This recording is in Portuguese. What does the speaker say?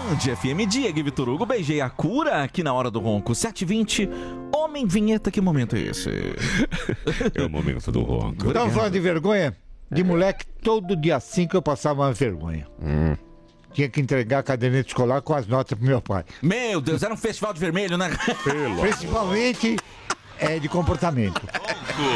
Band FM, Diego e Vitor Hugo, beijei a cura aqui na hora do ronco, 7h20, homem vinheta, que momento é esse? É o momento do ronco. Estamos falando de vergonha? De moleque, todo dia 5 eu passava uma vergonha. Tinha que entregar a caderneta escolar com as notas pro meu pai. Meu Deus, era um festival de vermelho, né? Principalmente de comportamento.